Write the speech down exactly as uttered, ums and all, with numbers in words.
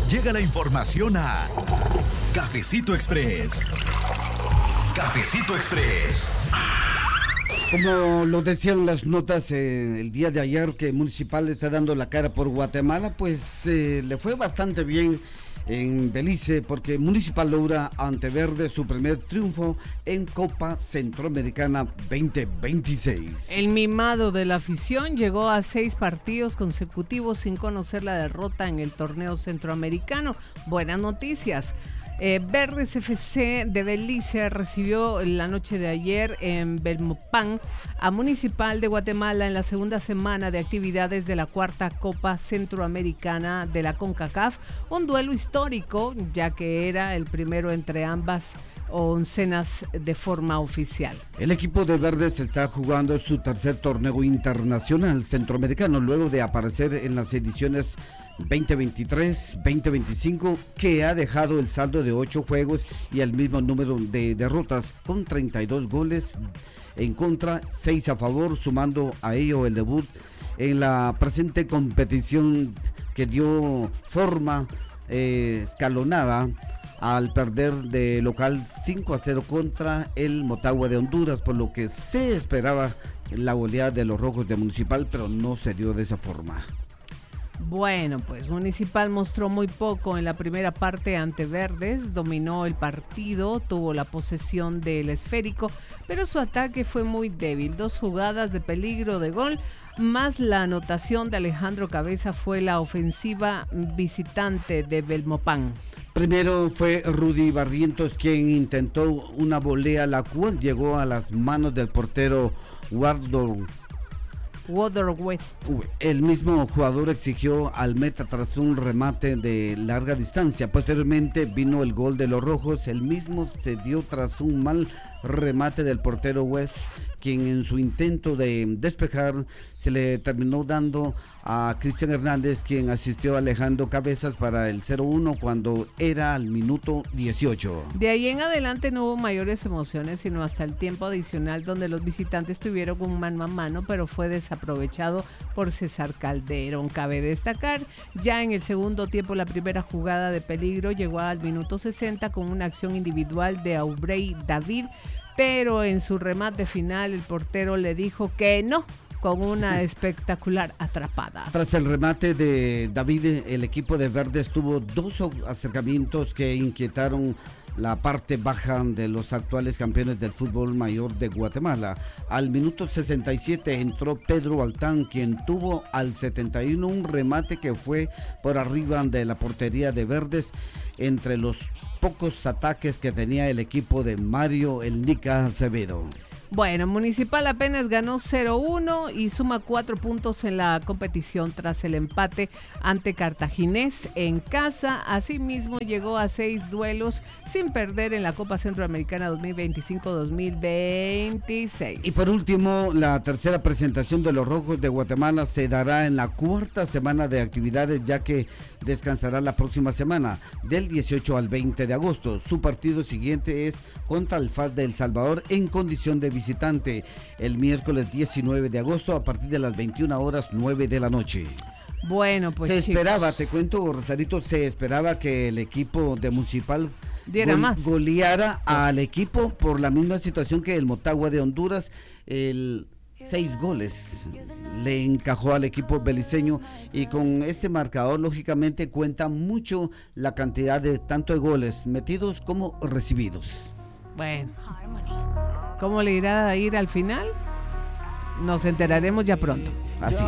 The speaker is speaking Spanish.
Llega la información a Cafecito Express. Cafecito Express. Como lo decían las notas eh, el día de ayer, que Municipal está dando la cara por Guatemala, pues eh, le fue bastante bien en Belice, porque Municipal logra ante Verde su primer triunfo en Copa Centroamericana veinte veintiséis. El mimado de la afición llegó a seis partidos consecutivos sin conocer la derrota en el torneo centroamericano. Buenas noticias. Eh, Verdes F C de Belice recibió la noche de ayer en Belmopán a Municipal de Guatemala en la segunda semana de actividades de la cuarta Copa Centroamericana de la CONCACAF, un duelo histórico ya que era el primero entre ambas oncenas de forma oficial. El equipo de Verdes está jugando su tercer torneo internacional centroamericano luego de aparecer en las ediciones veinte veintitrés, veinte veinticinco, que ha dejado el saldo de ocho juegos y el mismo número de derrotas, con treinta y dos goles en contra, seis a favor, sumando a ello el debut en la presente competición que dio forma eh, escalonada al perder de local cinco a cero contra el Motagua de Honduras, por lo que se esperaba la goleada de los rojos de Municipal, pero no se dio de esa forma. Bueno, pues Municipal mostró muy poco en la primera parte ante Verdes, dominó el partido, tuvo la posesión del esférico, pero su ataque fue muy débil. Dos jugadas de peligro de gol, más la anotación de Alejandro Cabeza fue la ofensiva visitante de Belmopán. Primero fue Rudy Barrientos quien intentó una volea, la cual llegó a las manos del portero Wardor. Water West. El mismo jugador exigió al meta tras un remate de larga distancia. Posteriormente vino el gol de los rojos. El mismo se dio tras un mal remate del portero West, quien en su intento de despejar se le terminó dando a Cristian Hernández, quien asistió a Alejandro Cabezas para el cero uno cuando era al minuto dieciocho. De ahí en adelante no hubo mayores emociones, sino hasta el tiempo adicional, donde los visitantes tuvieron un mano a mano, pero fue desaprovechado por César Calderón. Cabe destacar, ya en el segundo tiempo, la primera jugada de peligro llegó al minuto sesenta con una acción individual de Aubrey David, pero en su remate final el portero le dijo que no, con una espectacular atrapada. Tras el remate de David, el equipo de Verdes tuvo dos acercamientos que inquietaron la parte baja de los actuales campeones del fútbol mayor de Guatemala. Al minuto sesenta y siete entró Pedro Altán, quien tuvo al setenta y uno un remate que fue por arriba de la portería de Verdes, entre los pocos ataques que tenía el equipo de Mario El Nica Acevedo. Bueno, Municipal apenas ganó cero uno y suma cuatro puntos en la competición tras el empate ante Cartaginés en casa. Asimismo, llegó a seis duelos sin perder en la Copa Centroamericana dos mil veinticinco dos mil veintiséis. Y por último, la tercera presentación de los Rojos de Guatemala se dará en la cuarta semana de actividades, ya que descansará la próxima semana, del dieciocho al veinte de agosto. Su partido siguiente es contra el F A S de El Salvador en condición de visitante el miércoles diecinueve de agosto a partir de las veintiuna horas nueve de la noche. Bueno, pues se esperaba, chicos, te cuento, Rosarito, se esperaba que el equipo de Municipal diera gol, más. goleara al equipo por la misma situación que el Motagua de Honduras. El seis goles le encajó al equipo beliceño, y con este marcador lógicamente cuenta mucho la cantidad de tanto de goles metidos como recibidos. Bueno, ¿cómo le irá a ir al final? Nos enteraremos ya pronto. Así